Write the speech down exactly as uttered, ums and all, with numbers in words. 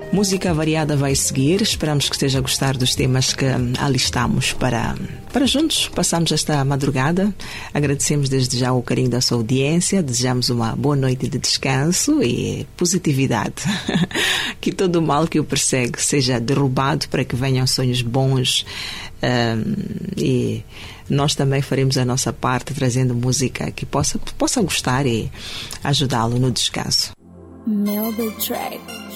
Música variada vai seguir. Esperamos que esteja a gostar dos temas que alistamos para, para juntos passarmos esta madrugada. Agradecemos desde já o carinho da sua audiência. Desejamos uma boa noite de descanso e positividade. Que todo o mal que o persegue seja derrubado para que venham sonhos bons. Um, e nós também faremos a nossa parte trazendo música que possa, possa gostar e ajudá-lo no descanso. Melody Track.